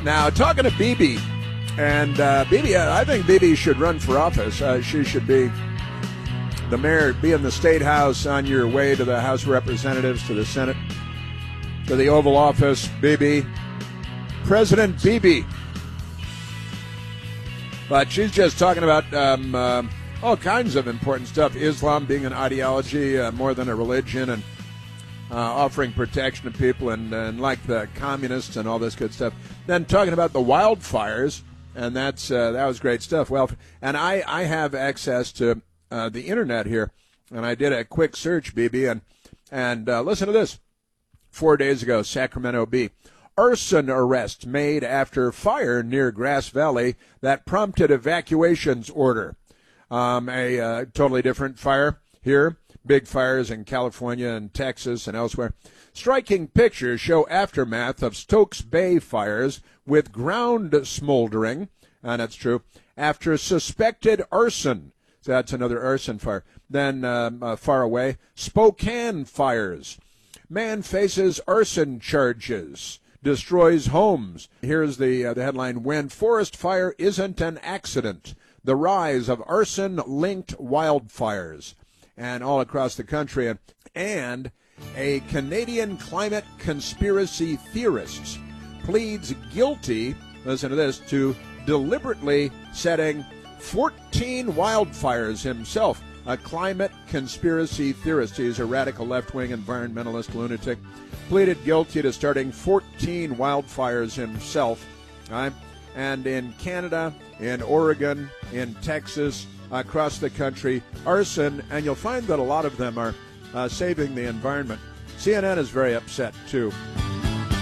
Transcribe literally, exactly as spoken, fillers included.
Now, talking to Bibi, and uh, Bibi, I think Bibi should run for office. Uh, she should be the mayor, be in the State House on your way to the House of Representatives, to the Senate, to the Oval Office. Bibi, President Bibi. But she's just talking about um, uh, all kinds of important stuff. Islam being an ideology uh, more than a religion, and uh, offering protection to people, and, and like the communists and all this good stuff. Then talking about the wildfires, and that's uh, that was great stuff. Well, and I, I have access to uh, the internet here, and I did a quick search, Bibi, and and uh, listen to this. Four days ago, Sacramento Bee. Arson arrest made after fire near Grass Valley that prompted evacuations order. Um, a uh, totally different fire here. Big fires in California and Texas and elsewhere. Striking pictures show aftermath of Stokes Bay fires with ground smoldering, and that's true, after suspected arson. So that's another arson fire. Then um, uh, far away, Spokane fires. Man faces arson charges. Destroys homes. Here's the uh, the headline: When forest fire isn't an accident, the rise of arson-linked wildfires, and all across the country. And, and a Canadian climate conspiracy theorist pleads guilty, listen to this, to deliberately setting fourteen wildfires himself. A climate conspiracy theorist. He's a radical left-wing environmentalist lunatic. Pleaded guilty to starting fourteen wildfires himself. Right? And in Canada, in Oregon, in Texas, across the country, arson, and you'll find that a lot of them are uh, saving the environment. C N N is very upset, too.